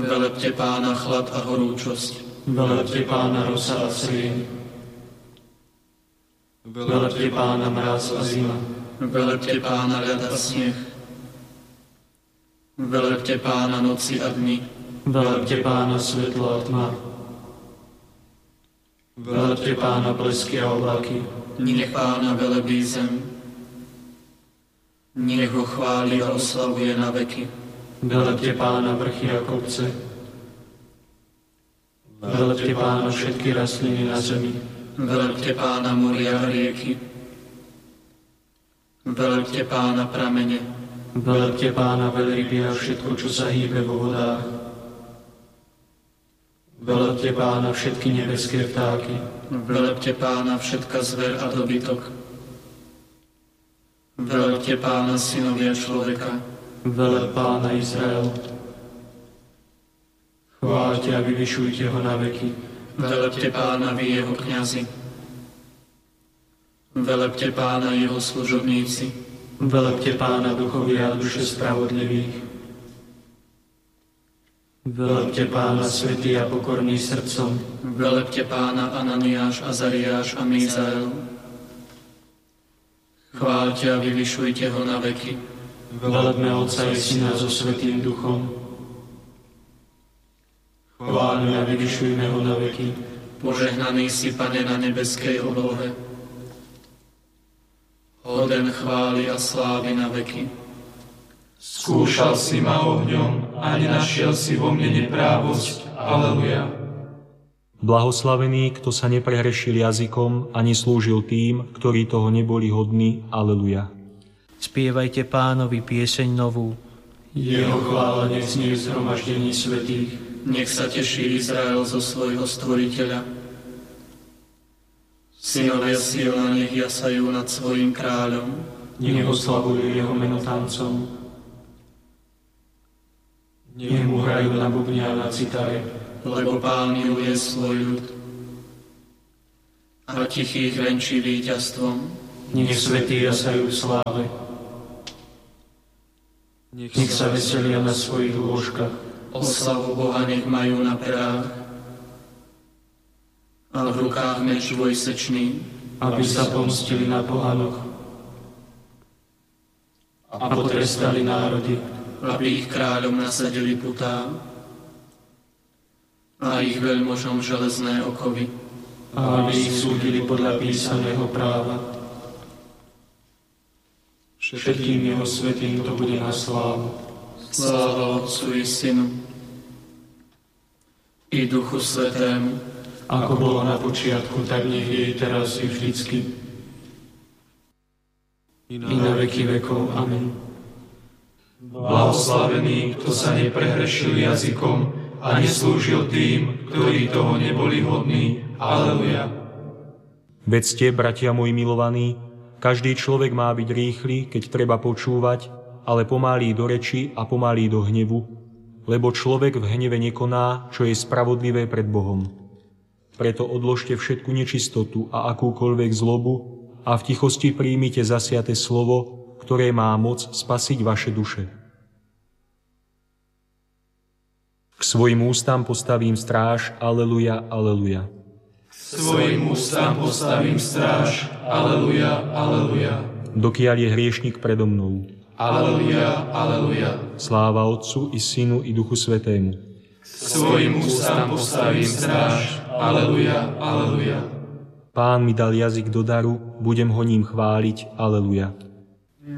Velepte Pána chlad a horúčosť. Velepte Pána rosa a srieň. Velepte Pána mráz a zima. Velepte Pána ľad a sneh. Velepte Pána noci a dni. Velepte Pána svetlo a tma. Velepte Pána blesky a oblaky. Nech Pána velebí zem. Nech ho chváli a oslavuje na veky. Velepte Pána vrchy a kopce. Velepte Pána všetky rastliny na zemi. Velepte Pána moria a rieky. Velepte Pána pramene. Velepte Pána veľryby a všetko, čo sa hýbe vo vodách. Velepte Pána všetky nebeské vtáky. Velepte Pána všetka zver a dobytok. Velepte Pána synovia človeka. Veleb Pána Izrael. Chváľte a vyvyšujte ho na veky. Velepte Pána vy jeho kňazi. Velepte Pána jeho služobníci. Velepte Pána duchovia a duše spravodlivých. Velepte Pána svätý a pokorný srdcom. Velepte Pána Ananiáš, Azariáš a Mízael. Chváľte a vyvyšujte ho na veky. Velepme Otca i Syna so Svätým Duchom. Chváľme a vyvyšujme ho na veky. Požehnaný si, Pane, na nebeskej oblohe. Hoden chvály a slávy na veky. Skúšal si ma ohňom a nenašiel si vo mne neprávosť. Aleluja. Blahoslavený, kto sa neprehrešil jazykom a neslúžil tým, ktorí toho neboli hodní. Aleluja. Spievajte Pánovi pieseň novú. Jeho chvála nech znie v zhromaždení svätých. Nech sa teší Izrael zo svojho stvoriteľa. Synovia Siona nech jasajú nad svojím kráľom. Nech oslavujú jeho meno tancom. Nech mu hrajú na bubne a na citare. Lebo Pán miluje svoj ľud a tichých venčí víťazstvom. Nech svätí jasajú v sláve. Nech sa veselia na svojich lôžkach. Oslavu Boha nech majú na perách a v rukách meč dvojsečný, aby sa pomstili na pohanoch a potrestali národy, aby ich kráľom nasadili putá a ich veľmožom železné okovy, a aby ich súdili podľa písaného práva. Všetkým jeho svätým to bude na slávu. Sláva Otcu i Synu i Duchu Svätému, ako bolo na počiatku, tak nech je i teraz i vždycky. I na veky vekov. Amen. Blahoslavený, kto sa neprehrešil jazykom a neslúžil tým, ktorí toho neboli hodní. Aleluja. Vedzte, bratia moji milovaní, každý človek má byť rýchly, keď treba počúvať, ale pomalý do reči a pomalý do hnevu, lebo človek v hneve nekoná, čo je spravodlivé pred Bohom. Preto odložte všetku nečistotu a akúkoľvek zlobu a v tichosti príjmite zasiate slovo, ktoré má moc spasiť vaše duše. K svojim ústam postavím stráž, aleluja, aleluja. Svojim ústam postavím stráž, aleluja, aleluja. Dokiaľ je hriešnik predo mnou. Aleluja, aleluja. Sláva Otcu i Synu i Duchu Svätému. Svojim ústam postavím stráž, aleluja, aleluja. Pán mi dal jazyk do daru, budem ho ním chváliť, aleluja.